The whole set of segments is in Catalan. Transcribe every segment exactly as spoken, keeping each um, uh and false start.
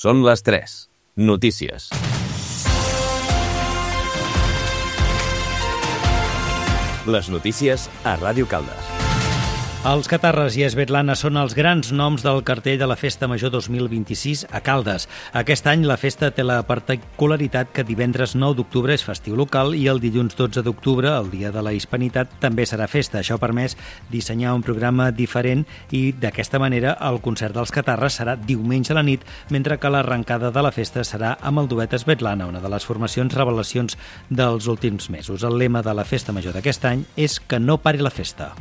Són les tres. Notícies. Les notícies a Ràdio Caldes. Els Catarres i Svetlana són els grans noms del cartell de la Festa Major dos mil vint-i-sis a Caldes. Aquest any la festa té la particularitat que divendres nou d'octubre és festiu local i el dilluns dotze d'octubre, el dia de la Hispanitat, també serà festa. Això ha permès dissenyar un programa diferent i d'aquesta manera el concert dels Catarres serà diumenge a la nit, mentre que l'arrencada de la festa serà amb el duet Svetlana, una de les formacions revelacions dels últims mesos. El lema de la Festa Major d'aquest any és que no pari la festa.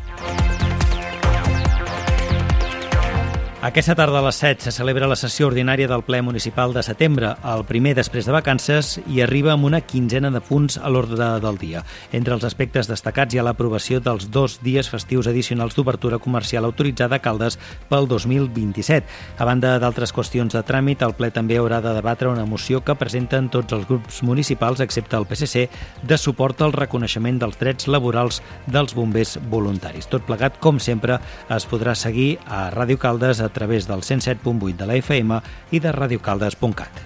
Aquesta tarda a les set se celebra la sessió ordinària del ple municipal de setembre, el primer després de vacances, i arriba amb una quinzena de punts a l'ordre del dia. Entre els aspectes destacats hi ha l'aprovació dels dos dies festius addicionals d'obertura comercial autoritzada a Caldes pel dos mil vint-i-set. A banda d'altres qüestions de tràmit, el ple també haurà de debatre una moció que presenten tots els grups municipals, excepte el P S C, de suport al reconeixement dels drets laborals dels bombers voluntaris. Tot plegat, com sempre, es podrà seguir a Ràdio Caldes a a través del cent set punt vuit de la F M i de radiocaldes punt cat.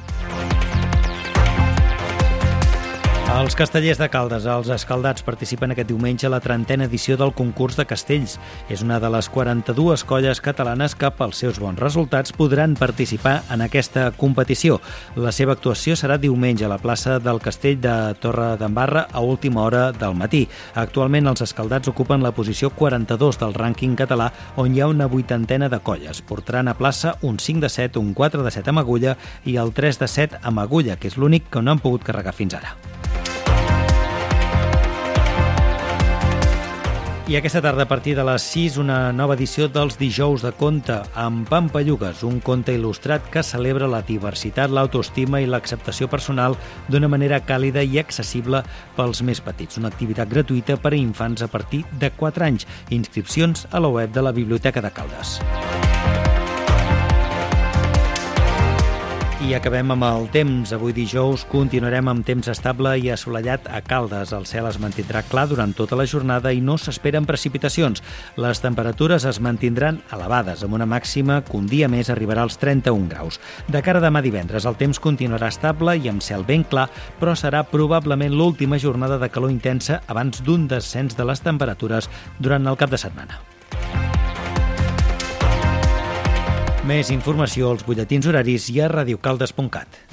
Els castellers de Caldes, els escaldats, participen aquest diumenge a la trentena edició del concurs de castells. És una de les quaranta-dues colles catalanes que, pels seus bons resultats, podran participar en aquesta competició. La seva actuació serà diumenge a la plaça del Castell de Torredembarra a última hora del matí. Actualment, els escaldats ocupen la posició quaranta-dos del rànquing català, on hi ha una vuitantena de colles. Portaran a plaça un cinc de set, un quatre de set amb agulla i el tres de set amb agulla, que és l'únic que no han pogut carregar fins ara. I aquesta tarda, a partir de les sis, una nova edició dels Dijous de Conte, amb Pampallugues, un conte il·lustrat que celebra la diversitat, l'autoestima i l'acceptació personal d'una manera càlida i accessible pels més petits. Una activitat gratuïta per a infants a partir de quatre anys. Inscripcions a la web de la Biblioteca de Caldes. I acabem amb el temps. Avui dijous continuarem amb temps estable i assolellat a Caldes. El cel es mantindrà clar durant tota la jornada i no s'esperen precipitacions. Les temperatures es mantindran elevades, amb una màxima que un dia més arribarà als trenta-un graus. De cara a demà divendres, el temps continuarà estable i amb cel ben clar, però serà probablement l'última jornada de calor intensa abans d'un descens de les temperatures durant el cap de setmana. Més informació als butlletins horaris i a radiocaldes punt cat.